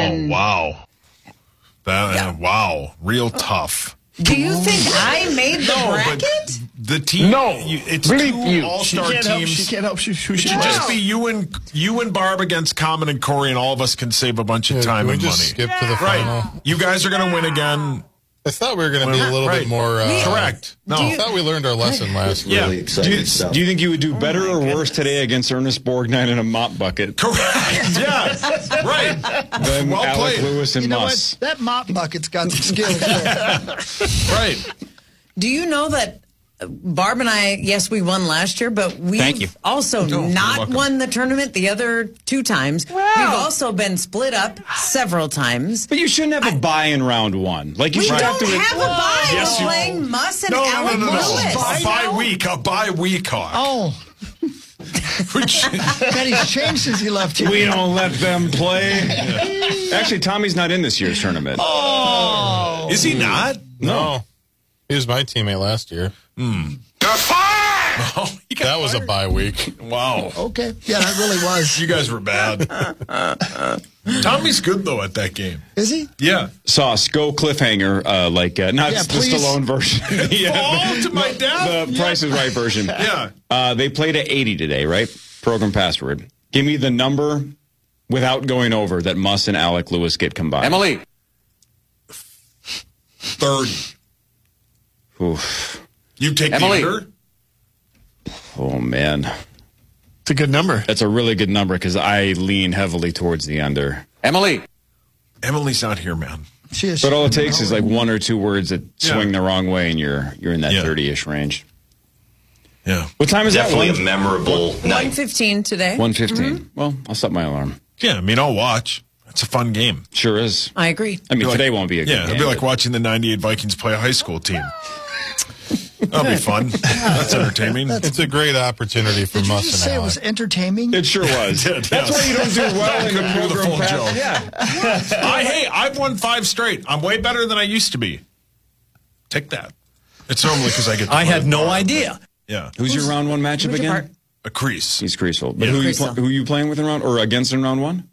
And wow. Wow. Real tough. do you think I made the bracket? But the team. It's two all-star teams. She can't help. She It should just be you and Barb against Common and Corey, and all of us can save a bunch of time and money. Skip to the final. Right. You guys are going to win again. I thought we were going to be a little bit more... correct. No. I thought we learned our lesson last week. Really exciting stuff. Do you think you would do better or worse today against Ernest Borgnine in a mop bucket? Correct. Yeah. Right. Than Well Alec played. Lewis and You know Muss. what? That mop bucket's got some skills there. Right. Do you know that Barb and I, yes, we won last year, but Thank you. we've also you're not welcome. won the tournament the other 2 times. We've also been split up several times. But you shouldn't have a bye in round one. Like you We should don't have to. have a bye. Yes, We're you- playing Muss and No. Alec Lewis. A bye week, Hawk. Oh, God, he's changed since he left here. We don't let them play. Actually, Tommy's not in this year's tournament. Is he not? No. He was my teammate last year. You're fired! Oh, That was a bye week. Wow. Okay. Yeah, that really was. You guys were bad. Tommy's good, though, at that game. Is he? Yeah. Sauce, go cliffhanger, not Yeah, the please. Stallone version. Oh, to my dad? The Price is Right version. Yeah. They played at 80 today, right? Program password. Give me the number without going over that Muss and Alec Lewis get combined. Emily. 30. Oof. You take Emily. the under? Oh, man. It's a good number. That's a really good number because I lean heavily towards the under. Emily. Emily's not here, man. She is. But all it takes is like 1 or 2 words that swing Yeah. the wrong way, and you're in that Yeah. 30-ish range. Yeah. What time is Definitely that? a memorable night. 1:15 today. 1:15. Well, I'll set my alarm. Yeah, I mean, I'll watch. It's a fun game. Sure is. I agree. I mean, Be like- today won't be a good Yeah, game. it'd be like watching the 98 Vikings play a high school team. That'll be fun. That's entertaining. It's a great opportunity for Did you Muss just and say it Alec. was entertaining? It sure was. Did, That's yes. why you don't do well in the Couldn't do the program full pass. joke. Yeah. I've won 5 straight. I'm way better than I used to be. Take that. It's normally because I get. I had no idea. Yeah, Who's your round 1 matchup Who's your again? part? a crease. He's Creasel. But Yeah. who are you playing with in round or against in round 1?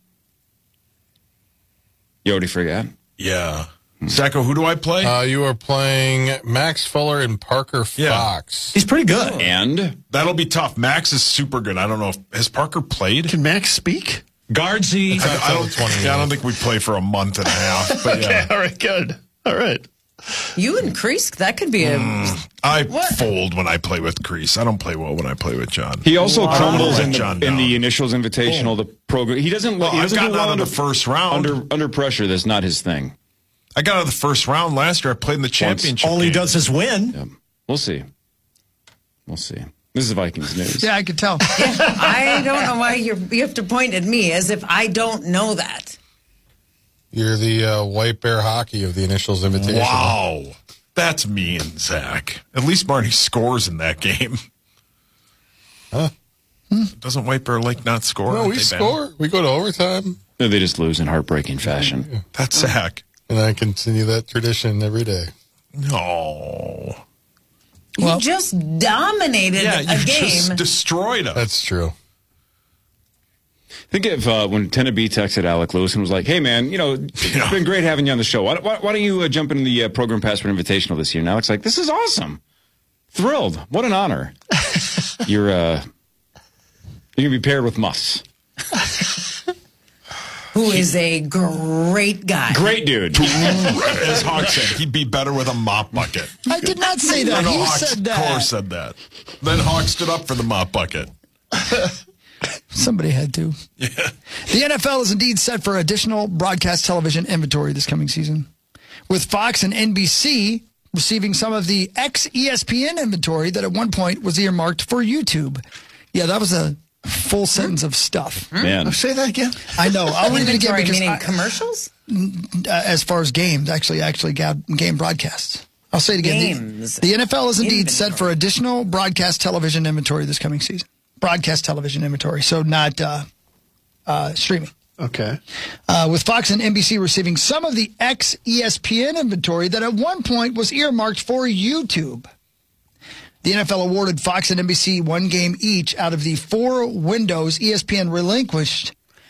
You already forgot. Yeah. Sacco, who do I play? You are playing Max Fuller and Parker Yeah. Fox. He's pretty good. And That'll be tough. Max is super good. I don't know if has Parker played. Can Max speak? Guardsy. I don't. 20 Yeah, I don't think we play for a month and a half. But yeah, All right, good. All right. You and Crease, that could be a. I What? fold when I play with Crease. I don't play well when I play with John. he also crumbles in John the, in down. the initials invitational, the program. He doesn't. Well, he I've doesn't do gotten well out of the first round. under pressure. That's not his thing. I got out of the first round last year. I played in the championship. All he game. does is win. Yeah. We'll see. We'll see. This is Vikings news. Yeah, I could tell. I don't know why you have to point at me as if I don't know that. You're the White Bear Hockey of the Initials Invitation. Wow, that's mean, Zach. At least Marty scores in that game. Huh? Doesn't White Bear Lake not score? No, Aren't we they bad? score. We go to overtime, No, they just lose in heartbreaking fashion. That's Zach. and I continue that tradition every day. No. You just dominated Yeah, a you game. just destroyed us. That's true. Think of when Tennessee texted Alec Lewis and was like, "Hey, man, it's been great having you on the show. Why don't you jump into the program password invitational this year?" And Alec's like, "This is awesome, thrilled. What an honor. You're gonna be paired with Muss, Who is a great guy. great dude." As Hawk said, he'd be better with a mop bucket. I did not say that. No, He Hawks, said of that. course, said that. Then Hawk stood up for the mop bucket. Somebody had to. Yeah. The NFL is indeed set for additional broadcast television inventory this coming season, with Fox and NBC receiving some of the ex-ESPN inventory that at one point was earmarked for YouTube. Yeah, that was a full sentence of stuff. Man, Say that again. I know. I'll read it again Inventory because meaning commercials? as far as games, actually game broadcasts. I'll say it again. Games. The NFL is indeed set Inventory. for additional broadcast television inventory this coming season. Broadcast television inventory, so not streaming. Okay. With Fox and NBC receiving some of the ex-ESPN inventory that at one point was earmarked for YouTube. The NFL awarded Fox and NBC one game each out of the 4 windows ESPN relinquished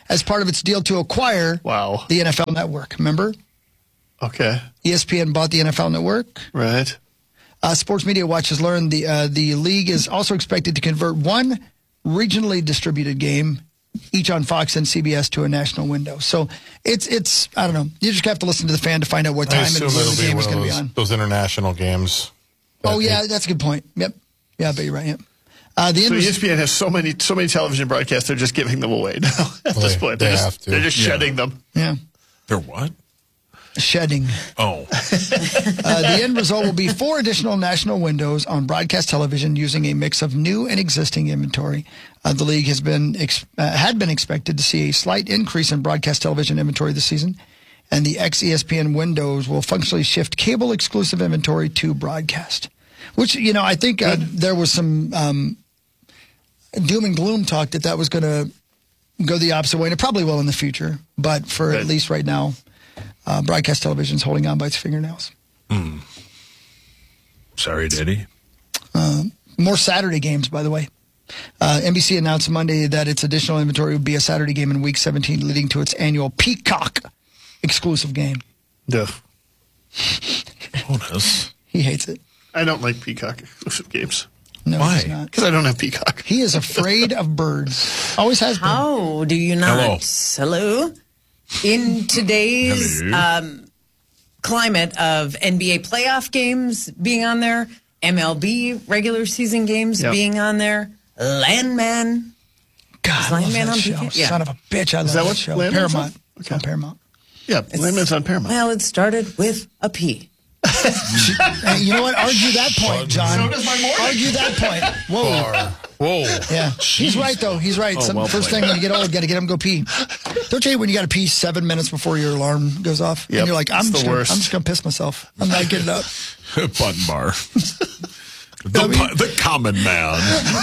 as part of its deal to acquire Wow. the NFL Network. Remember? Okay. ESPN bought the NFL Network. Right. Sports Media Watch has learned the league is also expected to convert one regionally distributed game, each on Fox and CBS, to a national window. So it's I don't know. You just have to listen to the fan to find out what I time assume and where it'll the be game one is of going to be on. those international games. Oh yeah, that's a good point. Yep. Yeah, I bet you're right. Yep. The So end was- ESPN has so many television broadcasts. They're just giving them away now. At this point, they have to. They're just shedding them. yeah, They're what? shedding. Oh. The end result will be 4 additional national windows on broadcast television using a mix of new and existing inventory. The league had been expected to see a slight increase in broadcast television inventory this season, and the ex-ESPN windows will functionally shift cable exclusive inventory to broadcast. Which, I think there was some doom and gloom talk that was going to go the opposite way, and it probably will in the future. But for at least right now, broadcast television is holding on by its fingernails. Sorry, Diddy. More Saturday games, by the way. NBC announced Monday that its additional inventory would be a Saturday game in Week 17, leading to its annual Peacock exclusive game. Ugh. Bonus. He hates it. I don't like Peacock exclusive games No, Why? he's not. because I don't have Peacock. He is afraid of birds. Always has been. How do you not? Hello. In today's climate of NBA playoff games being on there, MLB regular season games being on there, Landman. God, I love Landman that on show. PK? Son of a bitch, I love that that what show. Landman's on? Paramount. It's on Paramount. Yeah, Landman's on Paramount. Well, it started with a P. Hey, you know what? Argue that point, John. So does my morning. Argue that point. Whoa. Whoa. Yeah, he's right though. He's right. First thing when you get old, got to get him to go pee. Don't you hate when you got to pee 7 minutes before your alarm goes off? Yep, And you're like, I'm it's the worst. just gonna piss myself. I'm not getting up. Button bar. The common man.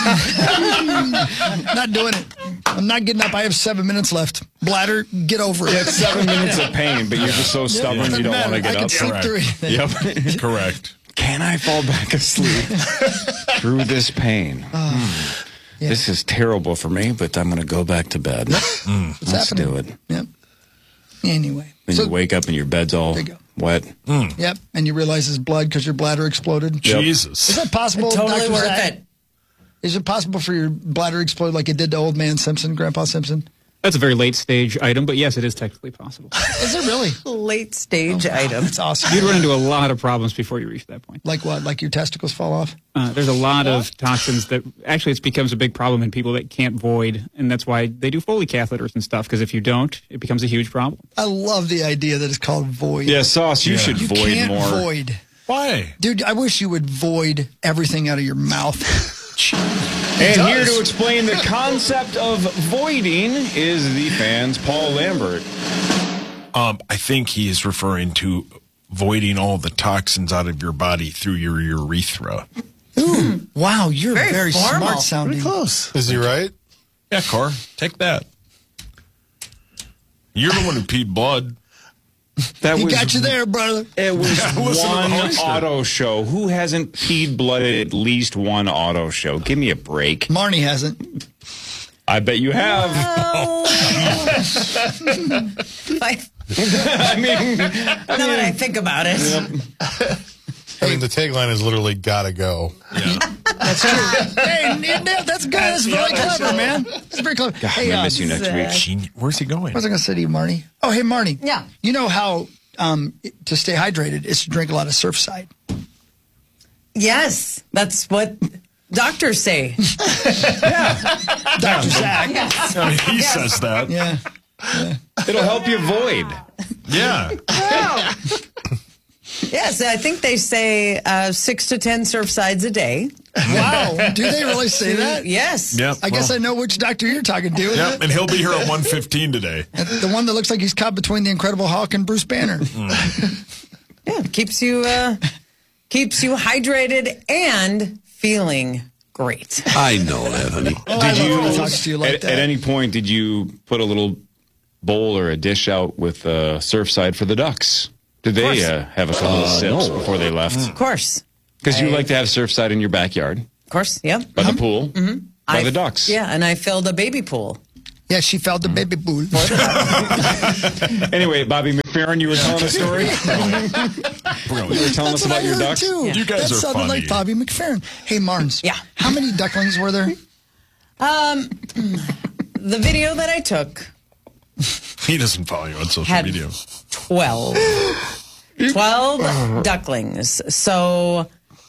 Not doing it. I'm not getting up. I have 7 minutes left. Bladder, get over it. It's 7 minutes of pain, but you're just so stubborn you don't want to get I can up. sleep through anything. Yep. Correct. Can I fall back asleep through this pain? This is terrible for me, but I'm going to go back to bed. It's Let's happening. do it. Yep. Anyway. Then you wake up and your bed's all There you go. wet. Yep. And you realize it's blood because your bladder exploded. Jesus. Is that possible? Totally Dr. worth Zach? it. Is it possible for your bladder to explode like it did to old man Simpson, Grandpa Simpson? That's a very late stage item, but yes, it is technically possible. Is it really? Late stage item. That's awesome. You'd run into a lot of problems before you reach that point. Like what? Like your testicles fall off? There's a lot of toxins that actually it becomes a big problem in people that can't void, and that's why they do Foley catheters and stuff, because if you don't, it becomes a huge problem. I love the idea that it's called void. Yeah, Sauce, you should You void can't more. void. Why? Dude, I wish you would void everything out of your mouth. And here to explain the concept of voiding is the fan's Paul Lambert. I think he is referring to voiding all the toxins out of your body through your urethra. Ooh, wow, you're Very very formal. smart sounding. Pretty close. Is he right? Yeah, Cor, take that. You're the one who peed blood. That He was got you there, brother. It was Yeah, listen to the one host. auto show. Who hasn't peed blood at least one auto show? Give me a break. Marnie hasn't. I bet you have. I mean, Now that I think about it. I mean, the tagline is literally "Gotta go." That's true. Hey, that's good. That's very clever, man. That's very clever. God, Hey, I'm gonna miss you next week. Where's he going? what was I going to say to you, Marnie? Oh, hey, Marnie. Yeah. You know how to stay hydrated is to drink a lot of Surfside. Yes, that's what doctors say. Dr. Zach. I mean, he says that. Yeah. It'll help you void. Yeah. Yes, I think they say 6 to 10 Surfsides a day. Wow. Do they really say that? Yes. Yep. I guess I know which doctor you're talking to. Yep, and he'll be here at 1:15 today. The one that looks like he's caught between the Incredible Hulk and Bruce Banner. Yeah, keeps you hydrated and feeling great. I know that, honey. Did you talk to you like that? At any point, did you put a little bowl or a dish out with Surfside for the ducks? Did they have a couple of sips before they left? Of course. Because you like to have Surfside in your backyard, Of course, yep. by the pool, by the ducks. Yeah, and I filled a baby pool. Yeah, she felt the baby pool. Anyway, Bobby McFerrin, you were telling a story? You were telling us about your ducks? Too. You guys that are sounded funny. like Bobby McFerrin. Hey, Marnes. Yeah. How many ducklings were there? The video that I took He doesn't follow you on social had media. 12. 12 ducklings. So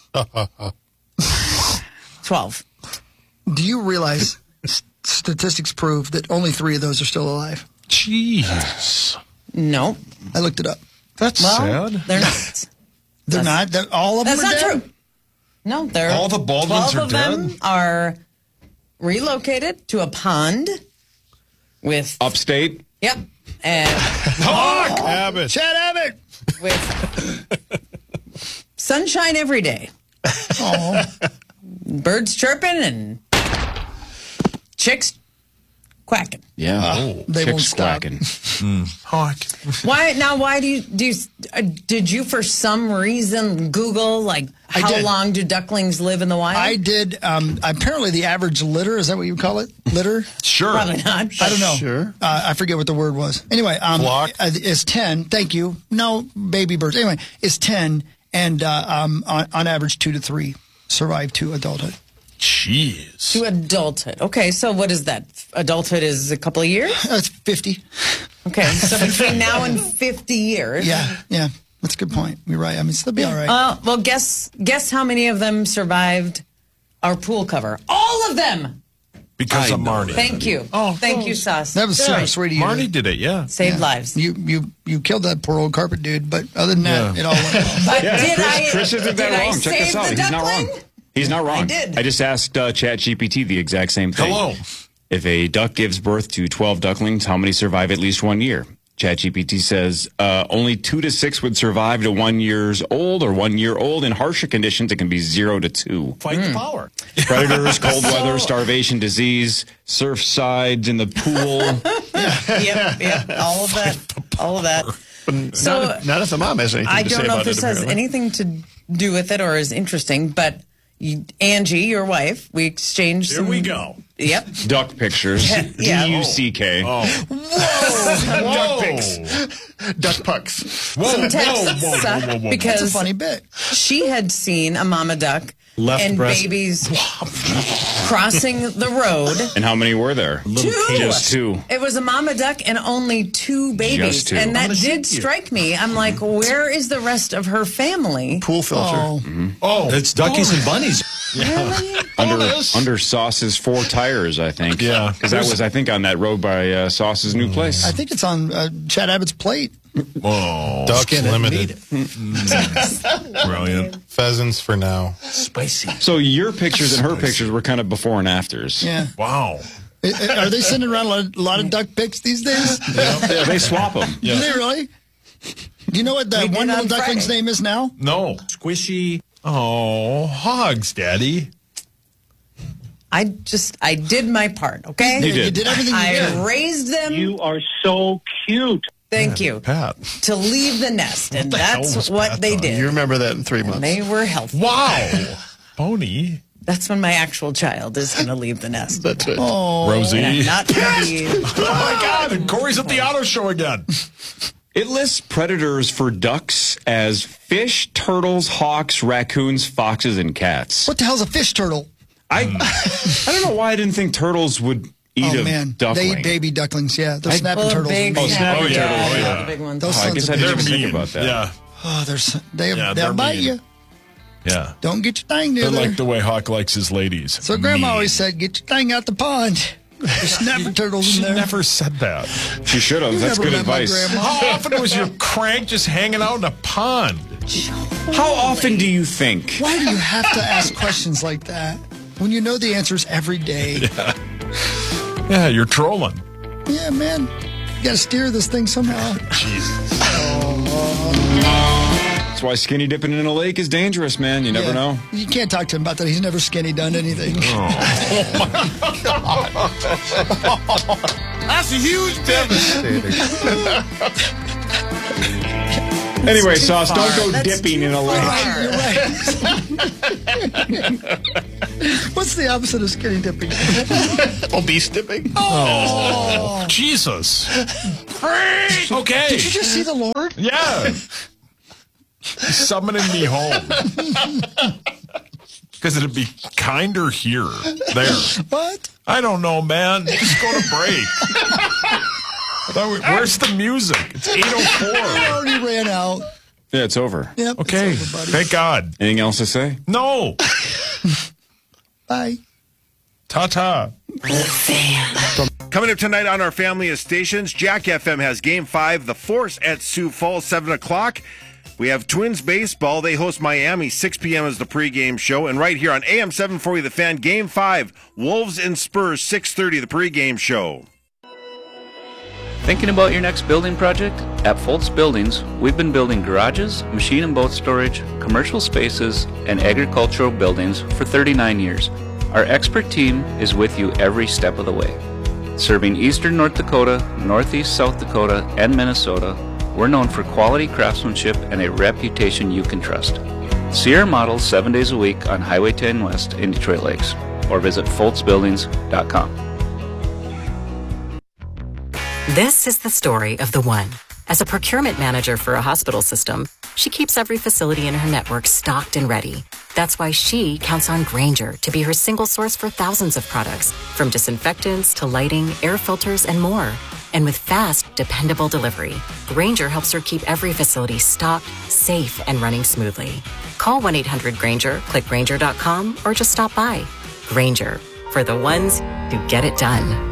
12. Do you realize statistics prove that only 3 of those are still alive? Jeez. No. I looked it up. That's Well, sad. they're not. They're not. All of them That's are not dead? true. No, they're All the bald 12 ones are of them dead? are relocated to a pond with Upstate? yep, and Abbott. Chad Abbott. with sunshine every day. Birds chirping and chicks quacking. Yeah. They Chicks won't stop. quacking. Hawk. Why do you did you for some reason Google like I how did. long do ducklings live in the wild? I did. Apparently, the average litter, is that what you call it? Litter? Sure. Probably not. I don't know. Sure. I forget what the word was. Anyway, Flock? is 10. Thank you. No, baby birds. Anyway, it's 10, and on average, 2 to 3 survive to adulthood. Jeez. To adulthood. Okay, so what is that? Adulthood is a couple of years? That's 50. Okay, so between now and 50 years. Yeah. That's a good point. You're right. I mean, they'll be all right. Well, guess how many of them survived our pool cover? All of them. Because of Marty. Thank you. Oh, Thank you, Sauce. That was so sweet of you. Marty did it, yeah. Saved lives. You killed that poor old carpet dude, but other than that, it all went well. But Yeah, did Chris isn't that did I wrong. Check this save out. the He's not duckling? wrong. He's not wrong. I did. I just asked ChatGPT the exact same thing. Hello. If a duck gives birth to 12 ducklings, how many survive at least 1 year? ChatGPT says only 2 to 6 would survive to 1 year old or 1 year old. In harsher conditions, it can be 0 to 2. Fight the power. Predators, cold weather, starvation, disease, surf sides in the pool. Yep. All of that. So Not if the mom has anything I to say don't know about if this it, has apparently. anything to do with it or is interesting, but Angie, your wife, we exchanged Here some. we go. Yep. Duck pictures. Yeah. D-U-C-K. Duck pics. Duck pucks. Whoa, Some texts That's a because funny bit. she had seen a mama duck Left and breast. babies crossing the road. And how many were there? Two. Just 2. It was a mama duck and only 2 babies. Just 2. And that I'm gonna did shoot you. strike me. I'm like, where is the rest of her family? Pool filter. Oh, It's duckies and bunnies. Under Sauce's 4 tires, I think. Yeah. Because that was, I think, on that road by Sauce's new place. I think it's on Chad Abbott's plate. oh, Ducks Need limited. it. brilliant. Pheasants for now. Spicy. So your pictures and her pictures were kind of before and afters. Yeah. Wow. Are they sending around a lot of duck pics these days? Yeah, they swap them. Do they really? Do you know what the We did one little on duckling's Friday. name is now? No. Squishy. Oh, hogs, Daddy. I did my part, okay? You did. You did everything you I did. raised them. You are so cute. Thank you. Pat. To leave the nest. And the hell that's was what Pat they on? did. You remember that in 3 months. They were healthy. Wow. Pony. That's when my actual child is going to leave the nest. That's it. Rosie. And I'm not going to be. Oh, my God. And Corey's at the auto show again. It lists predators for ducks as fish, turtles, hawks, raccoons, foxes, and cats. What the hell's a fish turtle? I don't know why I didn't think turtles would eat Oh, a man. duckling. They eat baby ducklings, yeah. They're snapping Well, turtles. big, Oh, snapping snapping turtles, turtles, yeah. the big ones. Those I sons guess of I didn't bitches. even think mean. about that. Yeah. Oh, Yeah, they'll they're bite mean. you. Yeah. Don't get your thing near They're there. like the way Hawk likes his ladies. So Grandma Mean. always said, get your thing out the pond. There's snapper turtles She in there. never said that. She should have. That's Never good met my advice. grandma. How often was your crank just hanging out in a pond? How often do you think? Why do you have to ask questions like that when you know the answers every day? Yeah, you're trolling. Yeah, man. You got to steer this thing somehow. That's why skinny dipping in a lake is dangerous, man. You never Yeah. know. You can't talk to him about that. He's never skinny done anything. That's a huge difference. Anyway, too Sauce, far. don't go That's dipping too in a lake. far. You're right. What's the opposite of skinny dipping? Obese dipping. Oh, Jesus. Okay. Did you just see the Lord? Yeah. He's summoning me home. Because it'd be kinder here. There. What? I don't know, man. Just go to break. Where's the music? It's 8:04. It already ran out. Yeah, it's over. Yep. Okay. It's over, buddy. Thank God. Anything else to say? No. Bye. Ta-ta. Coming up tonight on our family of stations, Jack FM has Game 5, The Force at Sioux Falls, 7 o'clock. We have Twins baseball. They host Miami, 6 p.m. as the pregame show. And right here on AM 740, The Fan, Game 5, Wolves and Spurs, 6:30, the pregame show. Thinking about your next building project? At Foltz Buildings, we've been building garages, machine and boat storage, commercial spaces, and agricultural buildings for 39 years. Our expert team is with you every step of the way. Serving eastern North Dakota, northeast South Dakota, and Minnesota, we're known for quality craftsmanship and a reputation you can trust. See our models 7 days a week on Highway 10 West in Detroit Lakes, or visit foltzbuildings.com. This is the story of the one. As a procurement manager for a hospital system, she keeps every facility in her network stocked and ready. That's why she counts on Grainger to be her single source for thousands of products, from disinfectants to lighting, air filters, and more. And with fast, dependable delivery, Grainger helps her keep every facility stocked, safe, and running smoothly. Call 1-800-GRAINGER, click Grainger.com, or just stop by. Grainger, for the ones who get it done.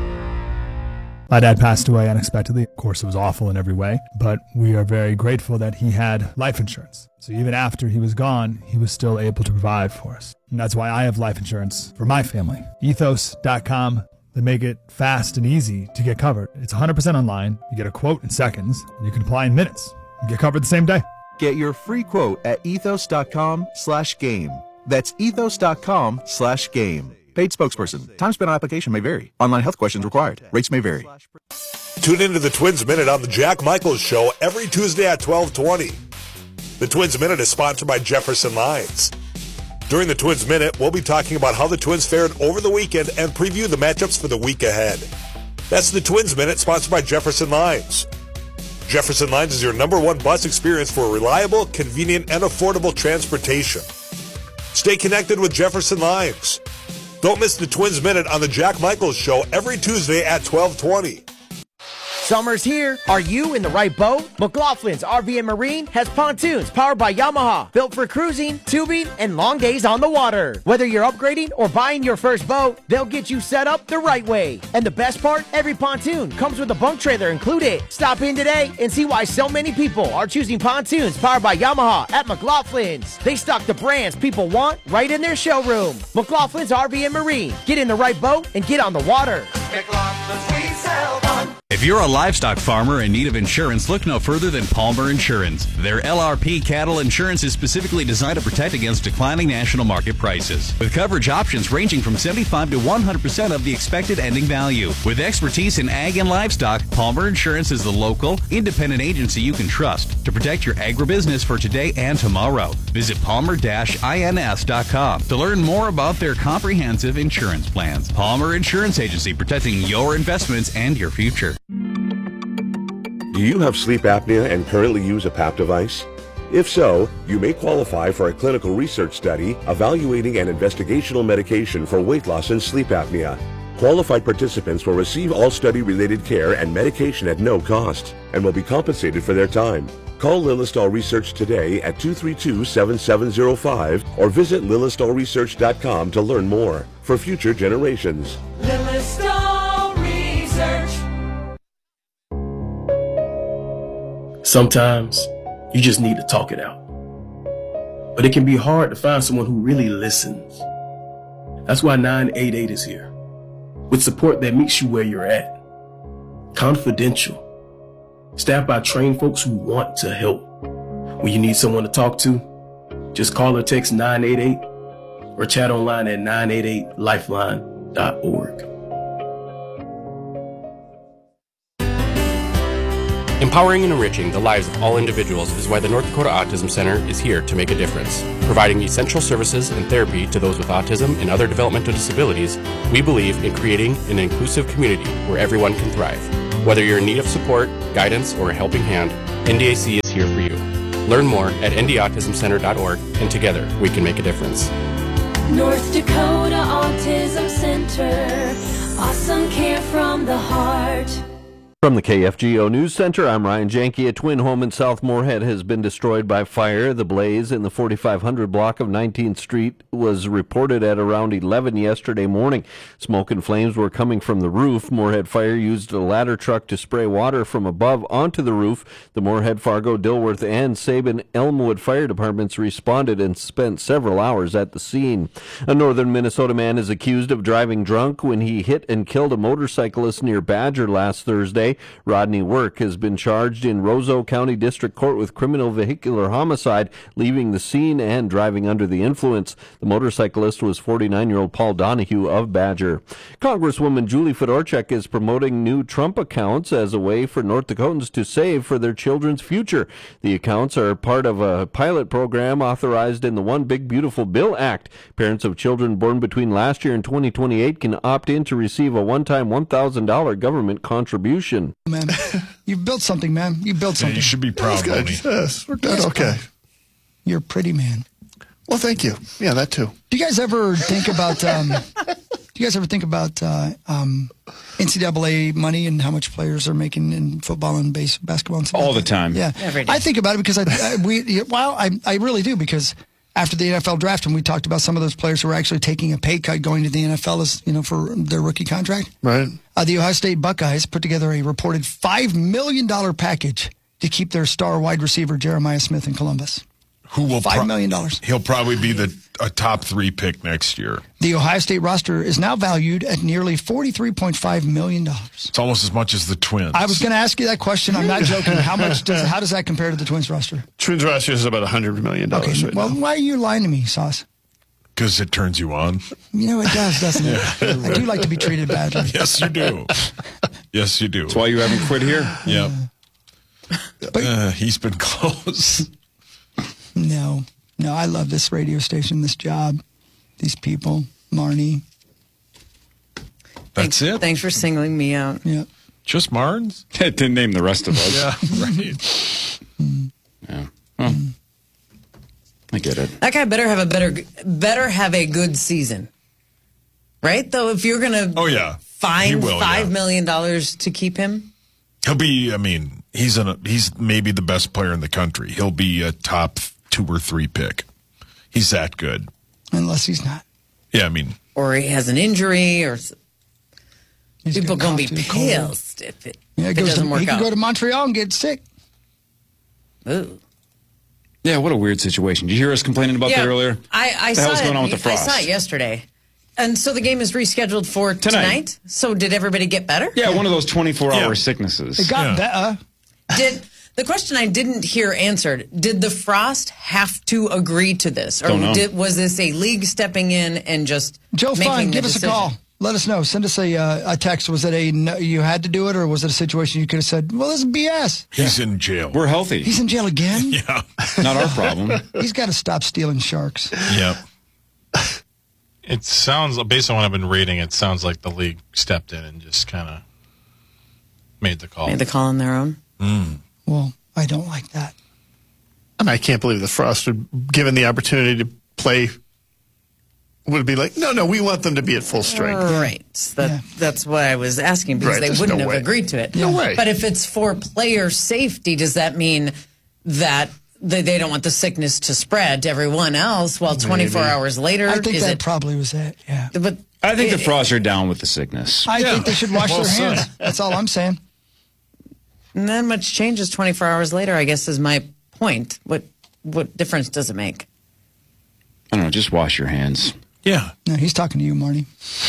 My dad passed away unexpectedly. Of course, it was awful in every way, but we are very grateful that he had life insurance. So even after he was gone, he was still able to provide for us. And that's why I have life insurance for my family. Ethos.com. They make it fast and easy to get covered. It's 100% online. You get a quote in seconds, and you can apply in minutes. You get covered the same day. Get your free quote at ethos.com/game. That's ethos.com/game. Paid spokesperson. Time spent on application may vary. Online health questions required. Rates may vary. Tune into the Twins Minute on the Jack Michaels Show every Tuesday at 12:20. The Twins Minute is sponsored by Jefferson Lines. During the Twins Minute, we'll be talking about how the Twins fared over the weekend and preview the matchups for the week ahead. That's the Twins Minute, sponsored by Jefferson Lines. Jefferson Lines is your #1 bus experience for reliable, convenient, and affordable transportation. Stay connected with Jefferson Lines. Don't miss the Twins Minute on the Jack Michaels Show every Tuesday at 12:20. Summer's here. Are you in the right boat? McLaughlin's RV and Marine has pontoons powered by Yamaha, built for cruising, tubing, and long days on the water. Whether you're upgrading or buying your first boat, they'll get you set up the right way. And the best part, every pontoon comes with a bunk trailer included. Stop in today and see why so many people are choosing pontoons powered by Yamaha at McLaughlin's. They stock the brands people want right in their showroom. McLaughlin's RV and Marine. Get in the right boat and get on the water. If you're a livestock farmer in need of insurance, look no further than Palmer Insurance. Their LRP cattle insurance is specifically designed to protect against declining national market prices, with coverage options ranging from 75 to 100% of the expected ending value. With expertise in ag and livestock, Palmer Insurance is the local, independent agency you can trust to protect your agribusiness for today and tomorrow. Visit palmer-ins.com to learn more about their comprehensive insurance plans. Palmer Insurance Agency, protecting your investments and your future. Do you have sleep apnea and currently use a PAP device? If so, you may qualify for a clinical research study evaluating an investigational medication for weight loss and sleep apnea. Qualified participants will receive all study-related care and medication at no cost and will be compensated for their time. Call Lilistol Research today at 232-7705 or visit lilistolresearch.com to learn more for future generations. Lilistol Research. Sometimes you just need to talk it out. But it can be hard to find someone who really listens. That's why 988 is here, with support that meets you where you're at. Confidential. Staffed by trained folks who want to help. When you need someone to talk to, just call or text 988 or chat online at 988lifeline.org. Empowering and enriching the lives of all individuals is why the North Dakota Autism Center is here to make a difference. Providing essential services and therapy to those with autism and other developmental disabilities, we believe in creating an inclusive community where everyone can thrive. Whether you're in need of support, guidance, or a helping hand, NDAC is here for you. Learn more at ndautismcenter.org, and together we can make a difference. North Dakota Autism Center. Awesome care from the heart. From the KFGO News Center, I'm Ryan Janke. A twin home in South Moorhead has been destroyed by fire. The blaze in the 4500 block of 19th Street was reported at around 11 yesterday morning. Smoke and flames were coming from the roof. Moorhead Fire used a ladder truck to spray water from above onto the roof. The Moorhead, Fargo, Dilworth, and Sabin Elmwood fire departments responded and spent several hours at the scene. A northern Minnesota man is accused of driving drunk when he hit and killed a motorcyclist near Badger last Thursday. Rodney Work has been charged in Roseau County District Court with criminal vehicular homicide, leaving the scene and driving under the influence. The motorcyclist was 49-year-old Paul Donahue of Badger. Congresswoman Julie Fedorchak is promoting new Trump accounts as a way for North Dakotans to save for their children's future. The accounts are part of a pilot program authorized in the One Big Beautiful Bill Act. Parents of children born between last year and 2028 can opt in to receive a one-time $1,000 government contribution. Man, you built something, man. You built something. You should be proud of me. Yes, we're good. Okay. You're a pretty man. Well, thank you. Yeah, that too. Do you guys ever think about NCAA money and how much players are making in football and basketball and stuff? All the time. Yeah. Every day. I think about it because I really do, because after the NFL draft, and we talked about some of those players who were actually taking a pay cut going to the NFL as, for their rookie contract. Right. The Ohio State Buckeyes put together a reported $5 million package to keep their star wide receiver Jeremiah Smith in Columbus. Who will $5 million. He'll probably be a top 3 pick next year. The Ohio State roster is now valued at nearly $43.5 million. It's almost as much as the Twins. I was going to ask you that question. I'm not joking. How does that compare to the Twins roster? Twins roster is about $100 million Okay, right now. Why are you lying to me, Sauce? Because it turns you on. It does, doesn't it? Yeah. I do like to be treated badly. Yes, you do. Yes, you do. That's why you haven't quit here? Yep. He's been close. No, I love this radio station, this job, these people, Marnie. That's it. Thanks for singling me out. Yeah. Just Marnes? Didn't name the rest of us. Yeah, right. Yeah. Well, I get it. That guy better have a good season, right? Though, if you're gonna find $5 million to keep him, he'll be. I mean, he's maybe the best player in the country. He'll be a top 2 or 3 pick. He's that good. Unless he's not. Yeah, I mean, or he has an injury, or people gonna be pissed if it doesn't work out. He could go to Montreal and get sick. Ooh. Yeah, what a weird situation. Did you hear us complaining about that earlier? I saw what's going on with the frost? I saw it yesterday. And so the game is rescheduled for tonight? So did everybody get better? Yeah, one of those 24-hour sicknesses. It got better. The question I didn't hear answered, did the Frost have to agree to this? Or was this a league stepping in and just Joe making Fine, the give us decision? a call. Let us know. Send us a text. Was it you had to do it, or was it a situation you could have said, well, this is BS? He's in jail. We're healthy. He's in jail again? Yeah. Not our problem. He's got to stop stealing sharks. Yep. It sounds, based on what I've been reading, it sounds like the league stepped in and just kind of made the call. Made the call on their own? Well, I don't like that. And I can't believe the Frost would, given the opportunity to play, would be like, no, we want them to be at full strength. Right. That's why I was asking, because they wouldn't have agreed to it. No way. But if it's for player safety, does that mean that they don't want the sickness to spread to everyone else? Well, 24 hours later, I think that probably was it, yeah. But I think the Frosts are down with the sickness. I think they should wash their hands. That's all I'm saying. Not much changes 24 hours later, I guess, is my point. What difference does it make? I don't know, just wash your hands. Yeah. No, he's talking to you, Marty.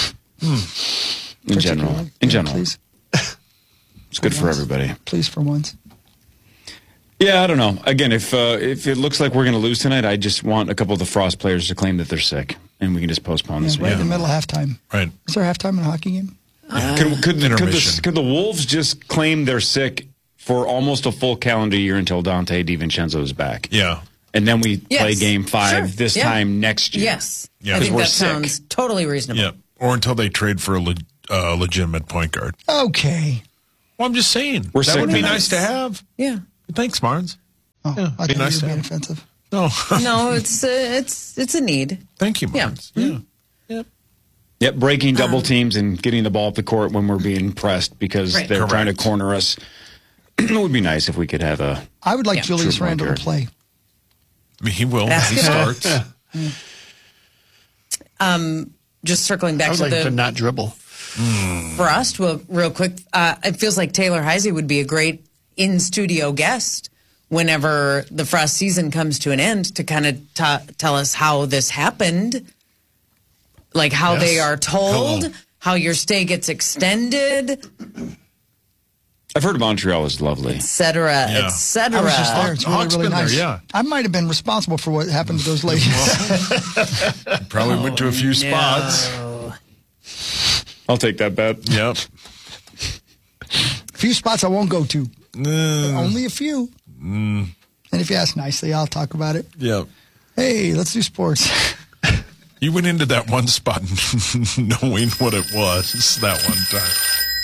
In general. In general. Please. It's good for everybody. Please, for once. Yeah, I don't know. Again, if it looks like we're going to lose tonight, I just want a couple of the Frost players to claim that they're sick, and we can just postpone this. Right in the middle of halftime. Right. Is there halftime in a hockey game? Could the Wolves just claim they're sick for almost a full calendar year until Dante DiVincenzo is back. Yeah. And then we Yes. play game 5 this time next year. Yes. Yeah. I think we're that sick. sounds totally reasonable. Yeah. Or until they trade for a legitimate point guard. Okay. Well, I'm just saying. We're that sick would be of nice to have. Yeah. Thanks, Barnes. Oh, Yeah, I be thought nice you to were being have. offensive. No. No, it's a need. Thank you, Yeah. Barnes. Yeah. Yep, breaking double teams and getting the ball up the court when we're being pressed because Right. they're trying to Correct. corner us. It would be nice if we could have a. I would like Yeah. Julius True point Randle to guard. play. I mean, he will. He Basketball? starts. Just circling I back would to like the to not dribble. Frost, well, real quick, it feels like Taylor Heisey would be a great in-studio guest whenever the Frost season comes to an end to kind of tell us how this happened, like how they are told, Cool. how your stay gets extended, I've heard Montreal is lovely. et cetera, Yeah. et cetera. I was just there. It's really, Hawk's really been there, nice. yeah. I might have been responsible for what happened to those ladies. Probably went to a few spots. I'll take that bet. Yep. Few spots I won't go to. Mm. Only a few. And if you ask nicely, I'll talk about it. Yep. Hey, let's do sports. You went into that one spot knowing what it was that one time.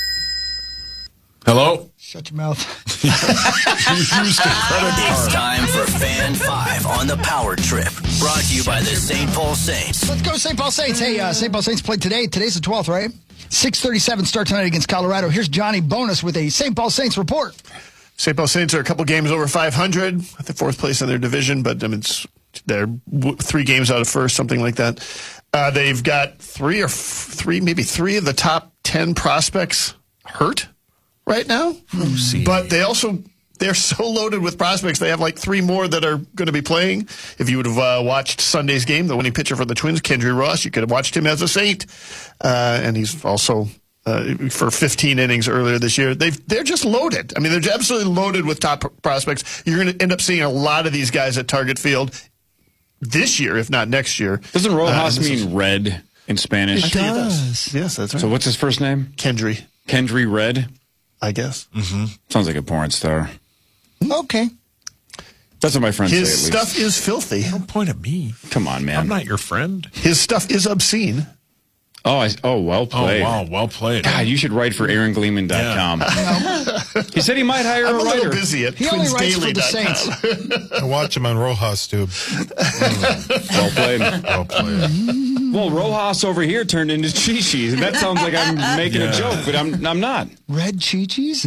Hello? Shut your mouth. You used a credit It's card. time for Fan 5 on the Power Trip. Brought to you by the St. Paul Saints. Let's go St. Paul Saints. Hey, St. Paul Saints played today. Today's the 12th, right? 6:37 start tonight against Colorado. Here's Johnny Bonus with a St. Paul Saints report. St. Paul Saints are a couple games over 500 at the fourth place in their division, but they're 3 games out of first, something like that. They've got three of the top 10 prospects hurt right now. But they're so loaded with prospects. They have like 3 more that are going to be playing. If you would have watched Sunday's game, the winning pitcher for the Twins, Kendry Ross, you could have watched him as a Saint. And he's also for 15 innings earlier this year. They're just loaded. I mean, they're absolutely loaded with top prospects. You're going to end up seeing a lot of these guys at Target Field this year, if not next year. Doesn't Rojas mean red in Spanish? It does. Yes, that's right. So what's his first name? Kendry, Kendry Red? I guess. Mm-hmm. Sounds like a porn star. Okay. That's what my friends say, at His least. stuff is filthy. Don't point at me. Come on, man. I'm not your friend. His stuff is obscene. Well played. Oh, wow. Well played. God, you should write for AaronGleeman.com. He said he might hire I'm a a writer. little busy at He only writes for the twinsdaily.com. Saints. I watch him on Rojas Tube. Well played. Well played. Well, Rojas over here turned into Chi-Chi. That sounds like I'm making a joke, but I'm not. Red Chi-Chis?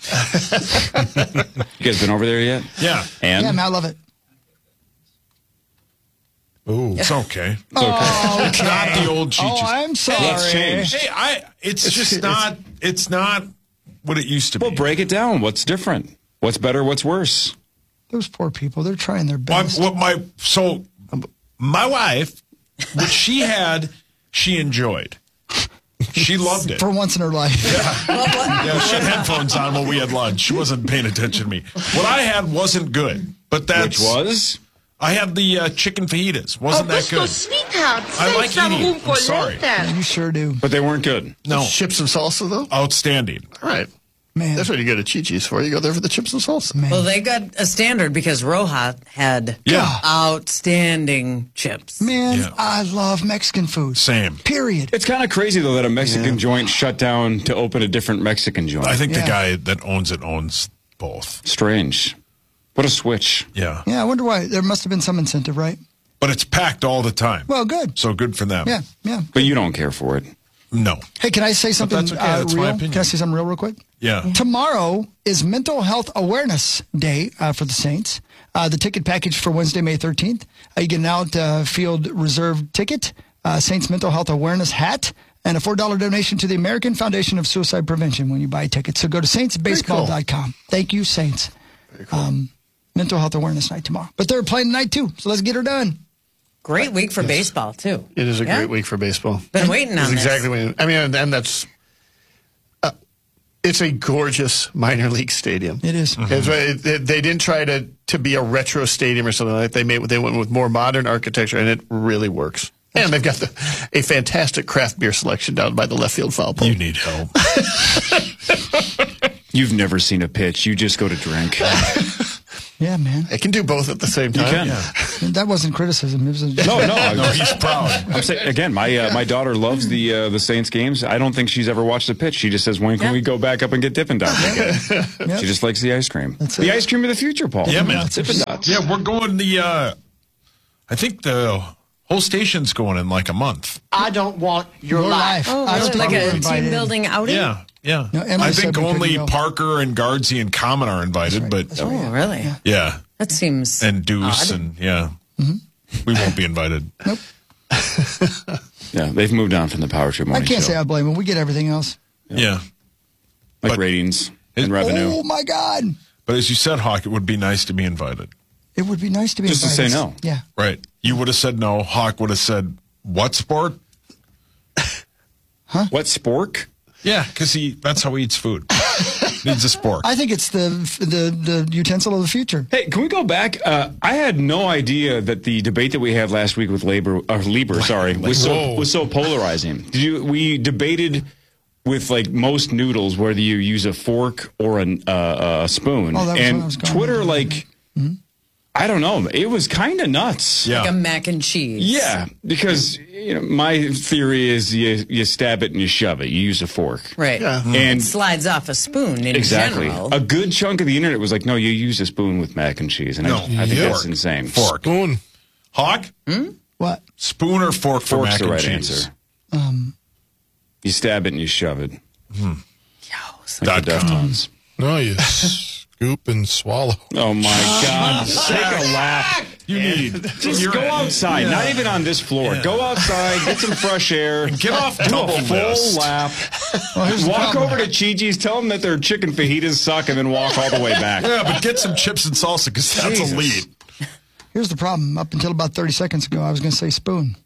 You guys been over there yet? Yeah. And? Yeah, man, I love it. Ooh, it's okay. It's okay. It's not the old Cheeches. Oh, I'm sorry. That's changed. Hey, it's just not. It's not what it used to be. Well, break it down. What's different? What's better? What's worse? Those poor people, they're trying their best. My wife, what she had, she enjoyed. She loved it. For once in her life. Yeah, she had headphones on when we had lunch. She wasn't paying attention to me. What I had wasn't good, but that's Which was? I had the chicken fajitas. Wasn't that good? I like eating. I'm sorry. You sure do. But they weren't good. No. Chips and salsa, though? Outstanding. All right. Man. That's what you go to Chi-Chi's for. You go there for the chips and salsa. Man. Well, they got a standard because Rojas had outstanding chips. Man, Yeah. I love Mexican food. Same. Period. It's kind of crazy, though, that a Mexican joint shut down to open a different Mexican joint. I think the Yeah. guy that owns it owns both. Strange. What a switch. Yeah. Yeah, I wonder why. There must have been some incentive, right? But it's packed all the time. Well, good. So good for them. Yeah, yeah. But you don't care for it. No. Hey, can I say something that's okay. That's my real? opinion. Can I say something real quick? Yeah. Tomorrow is Mental Health Awareness Day for the Saints. The ticket package for Wednesday, May 13th. You get an outfield reserve ticket, Saints Mental Health Awareness hat, and a $4 donation to the American Foundation of Suicide Prevention when you buy tickets. So go to saintsbaseball.com. Thank you, Saints. Very cool. Mental Health Awareness Night tomorrow. But they're playing tonight, too, so let's get her done. Great week for baseball, too. It is a Yeah? great week for baseball. Been waiting on It's this. exactly what I mean, and that's it's a gorgeous minor league stadium. It is. They didn't try to be a retro stadium or something like that. They went with more modern architecture, and it really works. And they've got a fantastic craft beer selection down by the left field foul pole. You need help. You've never seen a pitch. You just go to drink. Yeah, man. I can do both at the same time. You can. Yeah. That wasn't criticism. It was a No, he's proud. I'm saying again, my daughter loves the Saints games. I don't think she's ever watched a pitch. She just says, "When can we go back up and get Dippin' Dots again?" Yep. She just likes the ice cream. That's the it. ice cream of the future, Paul. Yeah, man. Dippin' Dots. Yeah, we're going I think the whole station's going in like a month. I don't want your life. Oh, I was don't it like think a we're team invited. building outing? Yeah. No, Emily I said think we couldn't only go. Parker and Guardsy and Common are invited, but Oh, really? yeah. That seems And Deuce odd. and we won't be invited. Yeah, they've moved on from the Power Trip I Morning can't Show. say I blame him. We get everything else. Yeah. Like ratings and revenue. Oh, my God. But as you said, Hawk, it would be nice to be invited. It would be nice to be Just to invited. say no. Yeah. Right. You would have said no. Hawk would have said, what sport? What spork? Yeah, because that's how he eats food. Needs a spork. I think it's the utensil of the future. Hey, can we go back? I had no idea that the debate that we had last week with Lieber, was so polarizing. We debated with like most noodles whether you use a fork or a spoon, Oh, that was what I and was going Twitter with. like. I don't know. It was kind of nuts. Like a mac and cheese. Yeah, because my theory is you stab it and you shove it. You use a fork. Right. Yeah. And it slides off a spoon in exactly. general. A good chunk of the internet was like, no, you use a spoon with mac and cheese. And I think that's insane. Fork. Spoon. Hawk? What? Spoon or fork for Fork's mac the and right cheese? answer. You stab it and you shove it. .com. Like the Deftones. No, you scoop and swallow. Oh, my God. Take a lap. You need. Just go outside. Not even on this floor. Go outside. Get some fresh air. Get off Do a double full list. lap. here's the Walk problem. over to Chi-Chi's. Tell them that their chicken fajitas suck and then walk all the way back. Yeah, but get some chips and salsa because that's Jesus. a lead. Here's the problem. Up until about 30 seconds ago, I was going to say spoon.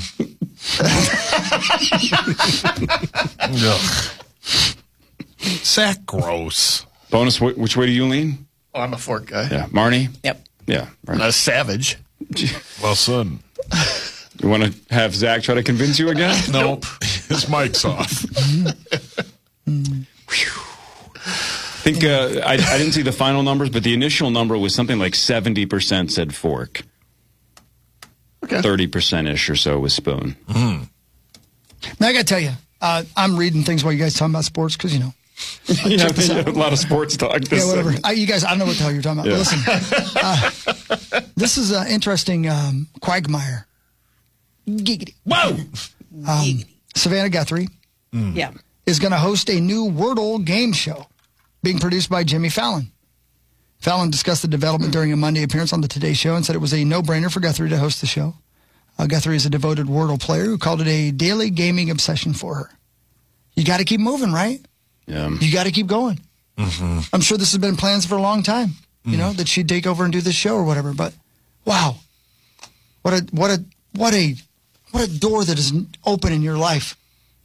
Sack gross. Bonus, which way do you lean? Oh, I'm a fork guy. Yeah. Marnie? Yep. Yeah. I'm not a savage. Well said. You want to have Zach try to convince you again? Nope. His mic's off. I think I didn't see the final numbers, but the initial number was something like 70% said fork. Okay. 30%-ish or so was spoon. Now, I got to tell you, I'm reading things while you guys talking about sports because, Yeah, a lot of sports talk. Yeah, whatever. You guys, I don't know what the hell you're talking about. Yeah. Listen, this is an interesting quagmire. Giggity. Whoa! Savannah Guthrie Yeah. is going to host a new Wordle game show being produced by Jimmy Fallon. Fallon discussed the development during a Monday appearance on the Today Show and said it was a no-brainer for Guthrie to host the show. Guthrie is a devoted Wordle player who called it a daily gaming obsession for her. You got to keep moving, right? Yeah. You got to keep going. Mm-hmm. I'm sure this has been plans for a long time, that she'd take over and do this show or whatever. But wow, what a door that is open in your life.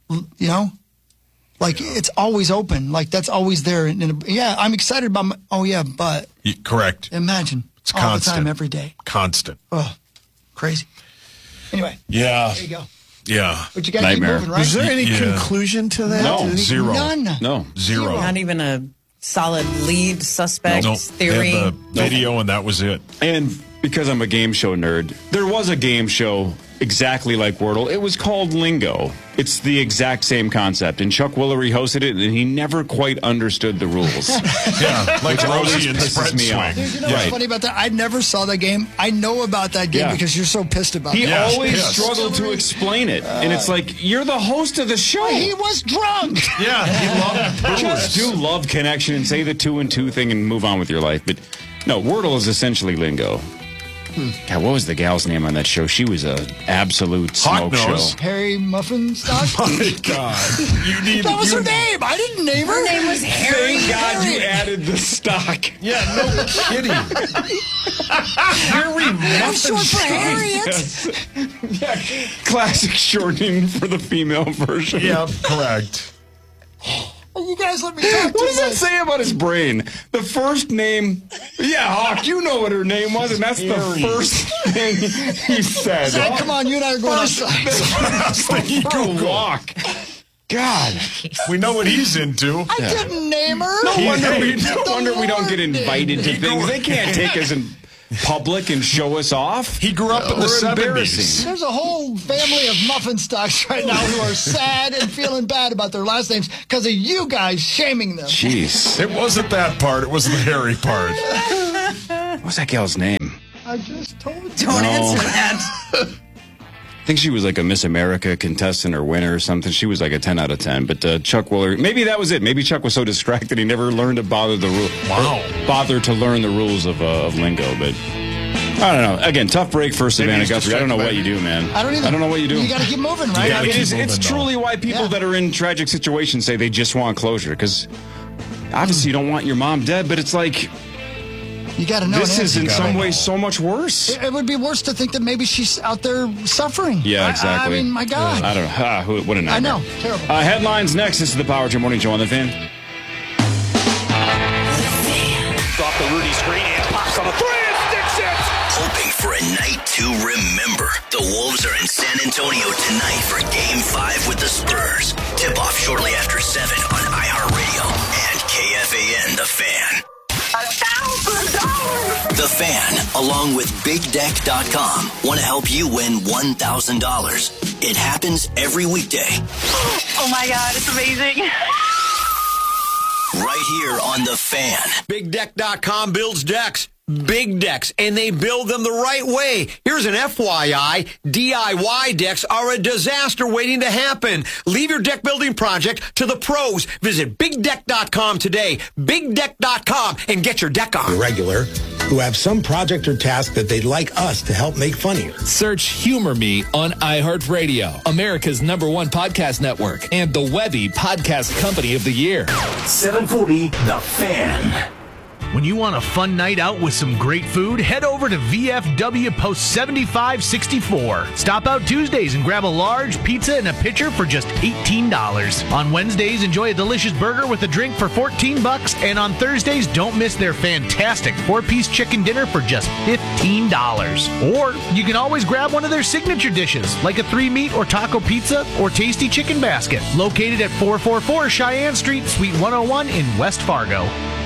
It's always open. Like that's always there. Yeah, I'm excited about. But correct. Imagine It's all constant. the time, every day. Constant. Oh, crazy. Anyway. Yeah. There you go. Yeah. But you got to keep moving, right? Is there any conclusion to that? No, zero. None. No, zero. Not even a solid lead suspect theory. They had the video, and that was it. And because I'm a game show nerd, there was a game show exactly like Wordle. It was called Lingo. It's the exact same concept. And Chuck Woolery hosted it, and he never quite understood the rules. Yeah, like Which always Rosie and pisses spread me swing. off. Dude, you know what's funny about that? I never saw that game. I know about that game because you're so pissed about He it. always struggled to explain it. And it's like, you're the host of the show. He was drunk. Yeah, he loved booze. Just do love connection and say the 2 and 2 thing and move on with your life. But no, Wordle is essentially lingo. God, what was the gal's name on that show? She was a absolute smoke show. Harry Muffin Stock? My God. That was her name. I didn't name her. Her name was Harry. Thank God you added the stock. Yeah, no kidding. Harry That's short for Harriet. Yes. Yeah, classic shortening for the female version. Yeah, correct. You guys let me talk. What does it say about his brain? The first name, Hawk, you know what her name was, and that's the first thing he said. Zach, come on, you and I are going outside. For a walk. God. We know what he's into. I didn't name her. No wonder we don't get invited to things. They can't take us in public and show us off. He grew up in the 70s. There's a whole family of muffin stocks right now who are sad and feeling bad about their last names because of you guys shaming them. Jeez. It wasn't that part. It was the hairy part. What's that gal's name? I just told you. Don't answer that. I think she was like a Miss America contestant or winner or something. She was like a 10 out of 10. But Chuck Woolery, maybe that was it. Maybe Chuck was so distracted he never learned to bother to learn the rules of lingo. But I don't know. Again, tough break for Savannah Guthrie. I don't know what you do, man. I don't either. I don't know what you do. You got to keep moving, right? Yeah, it's truly why people that are in tragic situations say they just want closure. Because obviously you don't want your mom dead, but it's like... You got to know. This is in some ways so much worse. It would be worse to think that maybe she's out there suffering. Yeah, exactly. I mean, my God. I don't know. What a nightmare. I know. Terrible. Headlines next. This is the Power Trip Morning Show on The Fan. Off the Rudy screen and pops on a three and sticks it. Hoping for a night to remember. The Wolves are in San Antonio tonight for Game 5 with the Spurs. Tip-off shortly after 7 on iHeartRadio and KFAN The Fan. $1,000! The Fan, along with BigDeck.com, want to help you win $1,000. It happens every weekday. Oh my God, it's amazing. Right here on The Fan. BigDeck.com builds decks. Big decks, and they build them the right way. Here's an FYI. DIY decks are a disaster waiting to happen. Leave your deck building project to the pros. Visit BigDeck.com today. BigDeck.com and get your deck on. Regular who have some project or task that they'd like us to help make funnier. Search Humor Me on iHeartRadio, America's #1 podcast network, and the Webby Podcast Company of the Year. 740 The Fan. When you want a fun night out with some great food, head over to VFW Post 7564. Stop out Tuesdays and grab a large pizza and a pitcher for just $18. On Wednesdays, enjoy a delicious burger with a drink for $14. And on Thursdays, don't miss their fantastic 4-piece chicken dinner for just $15. Or you can always grab one of their signature dishes, like a 3-meat or taco pizza or tasty chicken basket. Located at 444 Cheyenne Street, Suite 101 in West Fargo.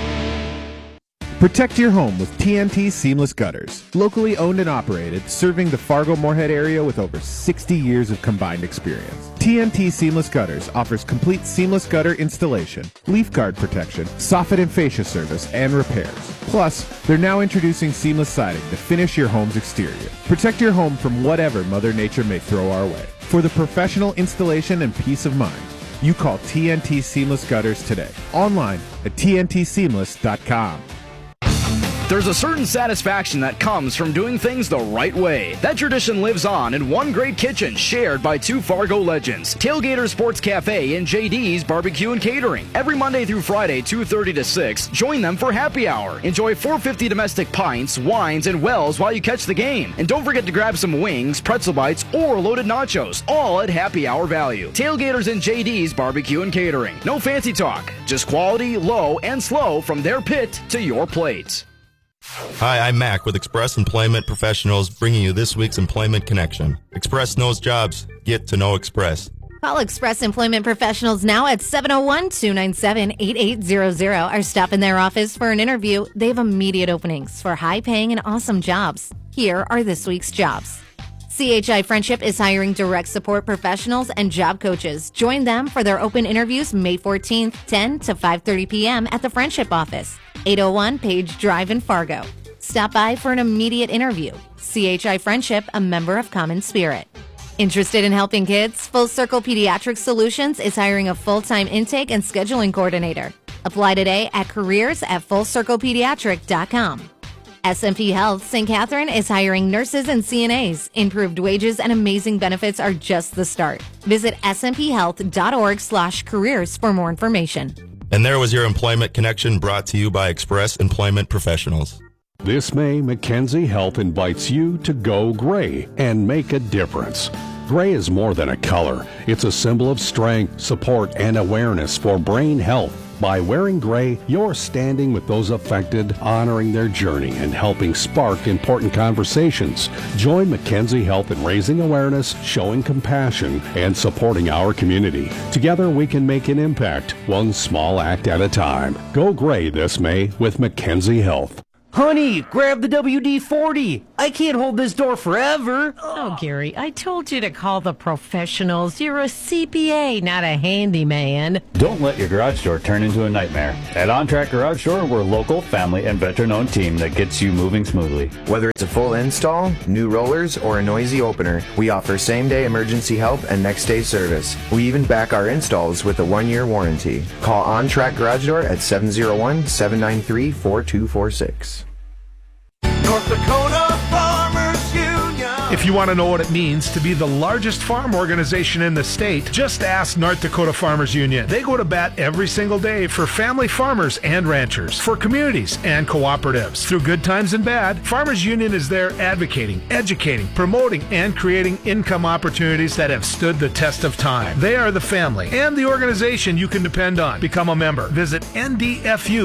Protect your home with TNT Seamless Gutters. Locally owned and operated, serving the Fargo-Moorhead area with over 60 years of combined experience. TNT Seamless Gutters offers complete seamless gutter installation, leaf guard protection, soffit and fascia service, and repairs. Plus, they're now introducing seamless siding to finish your home's exterior. Protect your home from whatever Mother Nature may throw our way. For the professional installation and peace of mind, you call TNT Seamless Gutters today. Online at TNTSeamless.com. There's a certain satisfaction that comes from doing things the right way. That tradition lives on in one great kitchen shared by two Fargo legends, Tailgater Sports Cafe and JD's Barbecue and Catering. Every Monday through Friday, 2:30 to 6, join them for happy hour. Enjoy $4.50 domestic pints, wines, and wells while you catch the game. And don't forget to grab some wings, pretzel bites, or loaded nachos, all at happy hour value. Tailgaters and JD's Barbecue and Catering. No fancy talk, just quality, low, and slow from their pit to your plate. Hi, I'm Mac with Express Employment Professionals, bringing you this week's Employment Connection. Express knows jobs. Get to know Express. Call Express Employment Professionals now at 701-297-8800 or stop in their office for an interview. They have immediate openings for high-paying and awesome jobs. Here are this week's jobs. CHI Friendship is hiring direct support professionals and job coaches. Join them for their open interviews May 14th, 10 to 5:30 p.m. at the Friendship office, 801 Page Drive in Fargo. Stop by for an immediate interview. CHI Friendship, a member of Common Spirit. Interested in helping kids? Full Circle Pediatric Solutions is hiring a full-time intake and scheduling coordinator. Apply today at careers@fullcirclepediatric.com. SMP Health St. Catherine is hiring nurses and CNAs. Improved wages and amazing benefits are just the start. Visit smphealth.org/careers for more information. And there was your Employment Connection, brought to you by Express Employment Professionals. This May, Mackenzie Health invites you to go gray and make a difference. Gray is more than a color. It's a symbol of strength, support, and awareness for brain health. By wearing gray, you're standing with those affected, honoring their journey, and helping spark important conversations. Join Mackenzie Health in raising awareness, showing compassion, and supporting our community. Together we can make an impact, one small act at a time. Go gray this May with Mackenzie Health. Honey, grab the WD-40. I can't hold this door forever. Oh, Gary, I told you to call the professionals. You're a CPA, not a handyman. Don't let your garage door turn into a nightmare. At OnTrack Garage Door, we're a local, family, and veteran-owned team that gets you moving smoothly. Whether it's a full install, new rollers, or a noisy opener, we offer same-day emergency help and next-day service. We even back our installs with a 1-year warranty. Call OnTrack Garage Door at 701-793-4246. North Dakota Farmers Union. If you want to know what it means to be the largest farm organization in the state, just ask North Dakota Farmers Union. They go to bat every single day for family farmers and ranchers, for communities and cooperatives. Through good times and bad, Farmers Union is there advocating, educating, promoting, and creating income opportunities that have stood the test of time. They are the family and the organization you can depend on. Become a member. Visit NDFU